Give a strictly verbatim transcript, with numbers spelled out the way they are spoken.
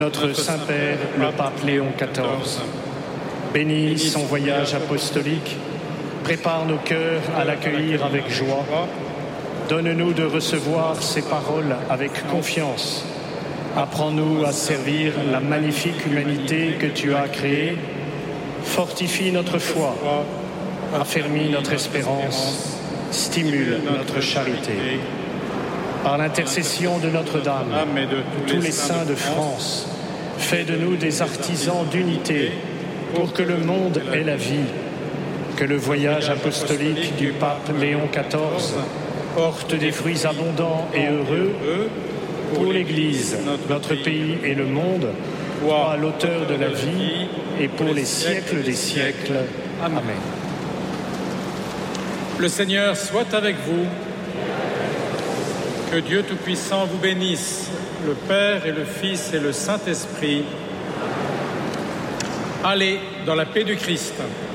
Notre Saint-Père, le pape Léon quatorze, bénis son voyage apostolique, prépare nos cœurs à l'accueillir avec joie, donne-nous de recevoir ses paroles avec confiance, apprends-nous à servir la magnifique humanité que tu as créée, fortifie notre foi, affermis notre espérance, stimule notre charité. Par l'intercession de Notre-Dame, et de tous les saints de France, fais de nous des artisans d'unité pour que le monde ait la vie, que le voyage apostolique du pape Léon quatorze porte des fruits abondants et heureux pour l'Église, notre pays et le monde, toi, l'auteur de la vie, et pour les siècles des siècles. Amen. Le Seigneur soit avec vous. Que Dieu Tout-Puissant vous bénisse, le Père et le Fils et le Saint-Esprit. Allez dans la paix du Christ.